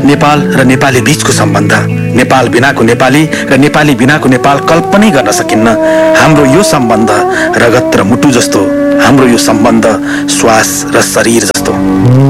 नेपाल र नेपाली बीचको सम्बन्ध, नेपाल बिनाको नेपाली र नेपाली बिनाको नेपाल कल्पनै गर्न सकिन्न। हाम्रो यो सम्बन्ध रगत र मुटु जस्तो, हाम्रो यो सम्बन्ध श्वास र शरीर जस्तो।